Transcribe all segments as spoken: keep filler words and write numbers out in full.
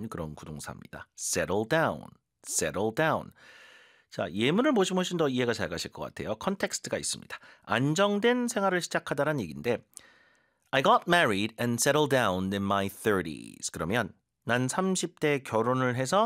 되는 그런 구동사입니다. settle down, settle down. 자, 예문을 보시면 훨씬 더 이해가 잘 가실 것 같아요. 컨텍스트가 있습니다. 안정된 생활을 시작하다라는 얘기인데 I got married and settled down in my thirties. 그러면 난 삼십 대 결혼을 해서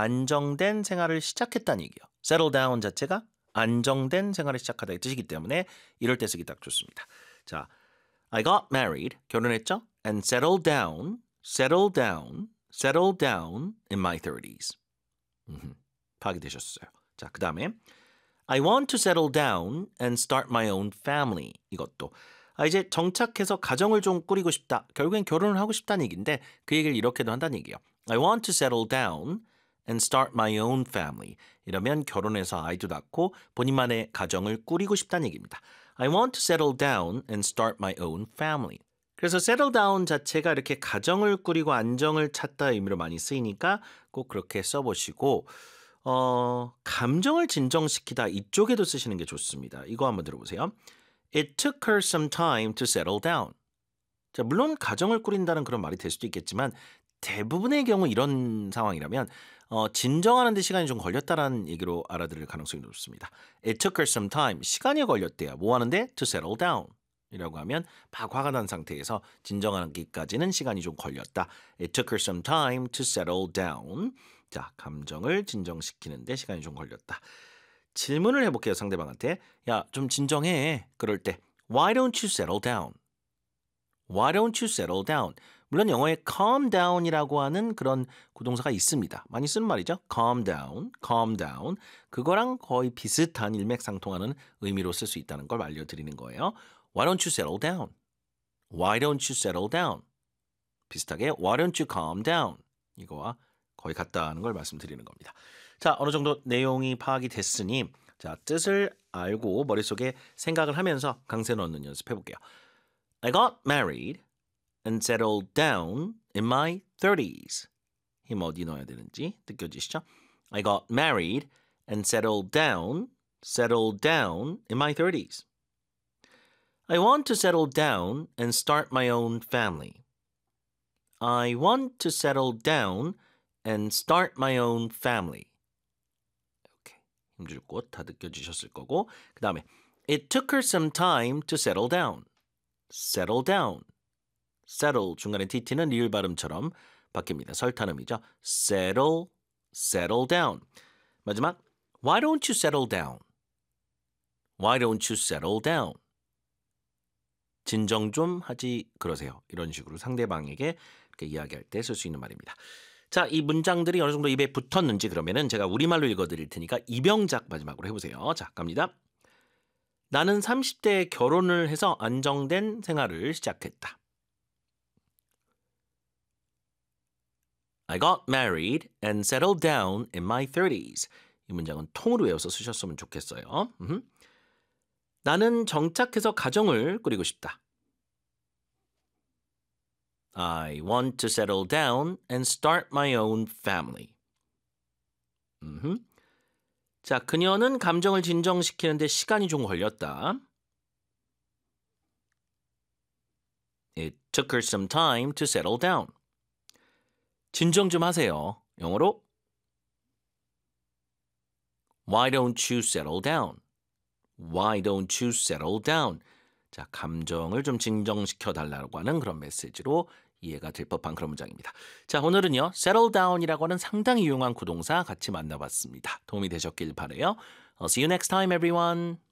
안정된 생활을 시작했다는 얘기예요. settle down 자체가 안정된 생활을 시작하다의 뜻이기 때문에 이럴 때 쓰기 딱 좋습니다. 자, I got married, 결혼했죠? And settled down, settled down, settled down in my thirties. 음흠, 파악이 되셨어요. 자, 그 다음에 I want to settle down and start my own family. 이것도 아, 이제 정착해서 가정을 좀 꾸리고 싶다. 결국엔 결혼을 하고 싶다는 얘기인데 그 얘기를 이렇게도 한다는 얘기예요. I want to settle down and start my own family. 이러면 결혼해서 아이도 낳고 본인만의 가정을 꾸리고 싶다는 얘기입니다. I want to settle down and start my own family. 그래서 settle down 자체가 이렇게 가정을 꾸리고 안정을 찾다 의미로 많이 쓰이니까 꼭 그렇게 써보시고 어, 감정을 진정시키다 이쪽에도 쓰시는 게 좋습니다. 이거 한번 들어보세요. It took her some time to settle down. 자, 물론 가정을 꾸린다는 그런 말이 될 수도 있겠지만 대부분의 경우 이런 상황이라면 어, 진정하는 데 시간이 좀 걸렸다라는 얘기로 알아들을 가능성이 높습니다. It took her some time. 시간이 걸렸대요. 뭐 하는데? To settle down. 이라고 하면 막 화가 난 상태에서 진정하기까지는 시간이 좀 걸렸다. It took her some time to settle down. 자, 감정을 진정시키는 데 시간이 좀 걸렸다. 질문을 해볼게요. 상대방한테. 야, 좀 진정해. 그럴 때 Why don't you settle down? Why don't you settle down? 물론 영어에 calm down이라고 하는 그런 구동사가 있습니다. 많이 쓰는 말이죠. calm down, calm down. 그거랑 거의 비슷한 일맥상통하는 의미로 쓸 수 있다는 걸 알려드리는 거예요. Why don't you settle down? Why don't you settle down? 비슷하게 Why don't you calm down? 이거와 거의 같다는 걸 말씀드리는 겁니다. 자, 어느 정도 내용이 파악이 됐으니 자, 뜻을 알고 머릿속에 생각을 하면서 강세 넣는 연습해 볼게요. I got married and settled down in my thirties. 힘 어디 넣어야 되는지 느껴지시죠? I got married and settled down, settled down in my thirties. I want to settle down and start my own family. I want to settle down and start my own family. 이렇게 힘줄 곳 다 느껴지셨을 거고 그 다음에 It took her some time to settle down. settle down. settle 중간에 tt는 리을 발음처럼 바뀝니다. 설탄음이죠. settle, settle down. 마지막 Why don't you settle down? Why don't you settle down? 진정 좀 하지 그러세요. 이런 식으로 상대방에게 이렇게 이야기할 때 쓸 수 있는 말입니다. 자, 이 문장들이 어느 정도 입에 붙었는지 그러면은 제가 우리말로 읽어드릴 테니까 이병작 마지막으로 해보세요. 자, 갑니다. 나는 삼십 대에 결혼을 해서 안정된 생활을 시작했다. I got married and settled down in my thirties. 이 문장은 통으로 외워서 쓰셨으면 좋겠어요. 음흠. 나는 정착해서 가정을 꾸리고 싶다. I want to settle down and start my own family. 음흠. 자, 그녀는 감정을 진정시키는데 시간이 좀 걸렸다. It took her some time to settle down. 진정 좀 하세요. 영어로 Why don't you settle down? Why don't you settle down? 자, 감정을 좀 진정시켜 달라고 하는 그런 메시지로 이해가 될 법한 그런 문장입니다. 자, 오늘은요. settle down이라고 하는 상당히 유용한 구동사 같이 만나봤습니다. 도움이 되셨길 바라요. I'll see you next time, everyone.